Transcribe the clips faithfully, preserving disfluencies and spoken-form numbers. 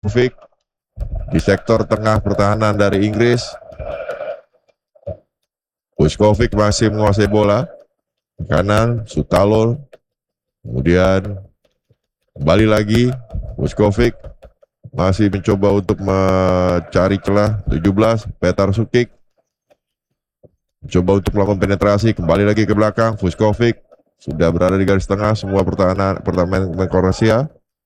Vujovic di sektor tengah pertahanan dari Inggris. Vujovic masih menguasai bola. Kanan, Sutalol. Kemudian kembali lagi Vujovic masih mencoba untuk mencari celah. Tujuh belas, Petar Sukic coba untuk melakukan penetrasi. Kembali lagi ke belakang. Vujovic sudah berada di garis tengah. Semua pertahanan pertahanan Kroasia.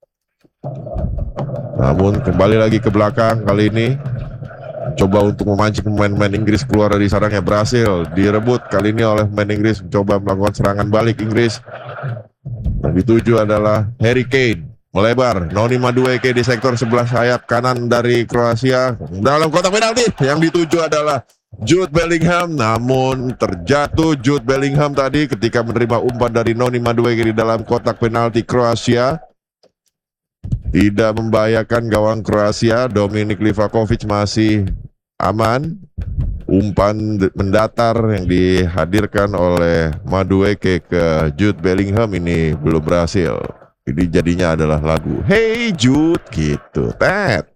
Namun kembali lagi ke belakang kali ini. Coba untuk memancing pemain-pemain Inggris keluar dari sarangnya, berhasil direbut kali ini oleh pemain Inggris. Mencoba melakukan serangan balik Inggris. Yang dituju adalah Harry Kane, melebar. Noni Madueke di sektor sebelah sayap kanan dari Kroasia dalam kotak penalti. Yang dituju adalah Jude Bellingham, namun terjatuh Jude Bellingham tadi ketika menerima umpan dari Noni Madueke di dalam kotak penalti Kroasia. Tidak membahayakan gawang Kroasia. Dominik Livakovic masih aman. Umpan mendatar yang dihadirkan oleh Madueke ke Jude Bellingham ini belum berhasil. Jadi jadinya adalah lagu Hey Jude gitu. Tet.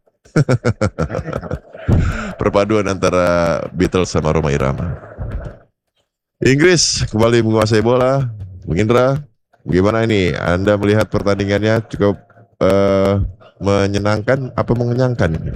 Perpaduan antara Beatles sama Rhoma Irama. Inggris kembali menguasai bola. Bung Indra, bagaimana ini? Anda melihat pertandingannya cukup uh, menyenangkan apa mengenyangkan ini?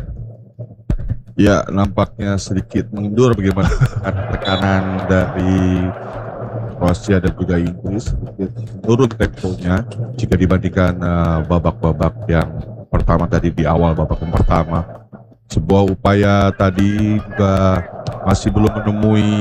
Ya, nampaknya sedikit mengundur bagaimana tekanan dari Kroasia dan juga Inggris, sedikit turun temponya jika dibandingkan uh, babak-babak yang pertama tadi di awal babak yang pertama. Sebuah upaya tadi juga masih belum menemui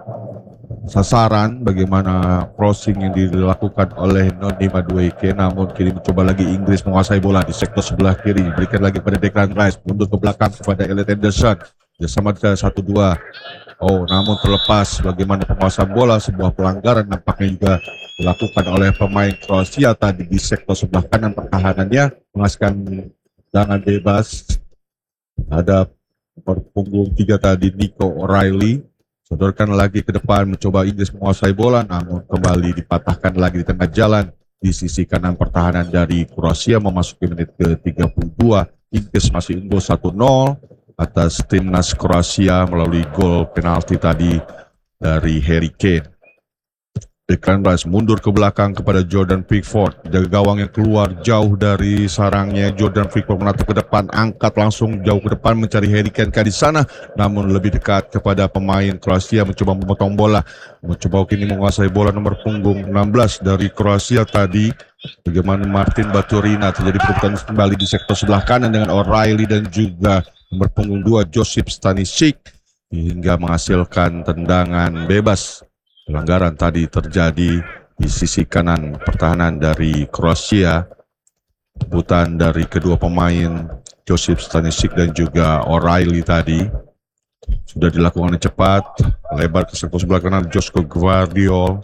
sasaran bagaimana crossing yang dilakukan oleh Noni Madueke, namun kini mencoba lagi Inggris menguasai bola di sektor sebelah kiri, berikan lagi pada Declan Rice, mundur ke belakang kepada Elliot Anderson, bersama ke satu dua. Oh, namun terlepas bagaimana penguasaan bola, sebuah pelanggaran nampaknya juga dilakukan oleh pemain Kroasia tadi di sektor sebelah kanan pertahanannya, menghasilkan tendangan bebas. Ada punggung tiga tadi Nico O'Reilly, sodorkan lagi ke depan, mencoba Inggris menguasai bola, namun kembali dipatahkan lagi di tengah jalan di sisi kanan pertahanan dari Kroasia. Memasuki menit ke tiga puluh dua, Inggris masih unggul satu nol atas timnas Kroasia melalui gol penalti tadi dari Harry Kane. Declan Rice mundur ke belakang kepada Jordan Pickford, jaga gawang yang keluar jauh dari sarangnya. Jordan Pickford menatap ke depan, angkat langsung jauh ke depan mencari Harry Kane di sana, namun lebih dekat kepada pemain Kroasia, mencoba memotong bola, mencoba kini menguasai bola nomor punggung enam belas dari Kroasia tadi. Bagaimana Martin Baturina, terjadi perebutan kembali di sektor sebelah kanan dengan O'Reilly dan juga nomor punggung dua Josip Stanisic, hingga menghasilkan tendangan bebas. Pelanggaran tadi terjadi di sisi kanan pertahanan dari Kroasia. Rebutan dari kedua pemain Josip Stanisic dan juga O'Reilly tadi sudah dilakukan cepat. Lebar ke sektor sebelah kanan Josko Gvardiol.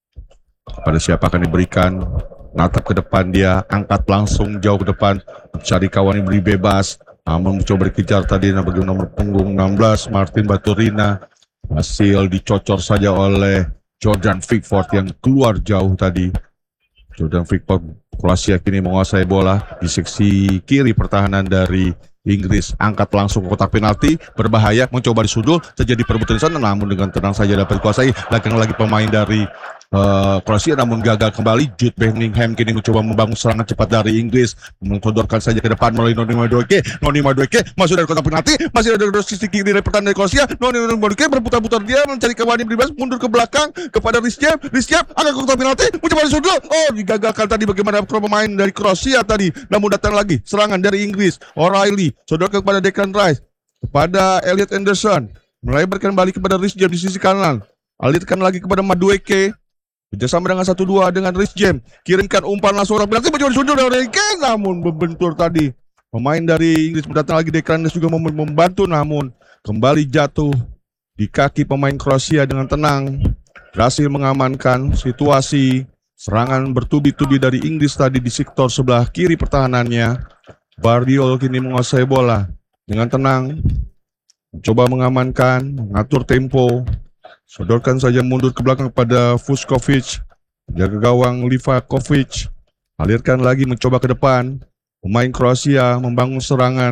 Pada siapa akan diberikan? Natap ke depan dia, angkat langsung jauh ke depan, mencari kawan yang beri bebas. Namun mencoba dikejar tadi bagi nomor punggung enam belas Martin Baturina. Hasil dicocor saja oleh Jordan Pickford yang keluar jauh tadi. Jordan Pickford, Kroasia kini menguasai bola di seksi kiri pertahanan dari Inggris. Angkat langsung ke kotak penalti, berbahaya, mencoba disudul, terjadi perebutan di sana, namun dengan tenang saja dapat dikuasai. Lagi lagi pemain dari Uh, Kroasia, namun gagal kembali. Jude Bellingham kini mencoba membangun serangan cepat dari Inggris, mensodorkan saja ke depan melalui Noni Madueke. Noni Madueke masuk dari kotak penalti, masih ada dari sisi kiri dari pertahanan dari Kroasia. Noni Madueke berputar-putar dia mencari kawan yang bebas, mundur ke belakang kepada Rizjev. Rizjev agak ke kotak penalti, mencoba disudul. Oh, digagalkan tadi bagaimana pemain dari Kroasia tadi. Namun datang lagi serangan dari Inggris. O'Reilly sodorkan kepada Declan Rice, kepada Elliot Anderson, melebarkan balik kepada Rizjev di sisi kanan, alirkan lagi kepada Madueke. Kerjasama dengan satu dua dengan Rhys James, kirimkan umpan langsung orang penalti, mencoba disundul dari Kane, namun membentur tadi. Pemain dari Inggris mendatang lagi, Declan Rice juga membantu, namun kembali jatuh di kaki pemain Kroasia dengan tenang. Berhasil mengamankan situasi. Serangan bertubi-tubi dari Inggris tadi di sektor sebelah kiri pertahanannya. Bardiol kini menguasai bola dengan tenang, mencoba mengamankan, mengatur tempo. Sodorkan saja mundur ke belakang kepada Vujovic, jaga gawang Livakovic, alirkan lagi mencoba ke depan, Pemain Kroasia membangun serangan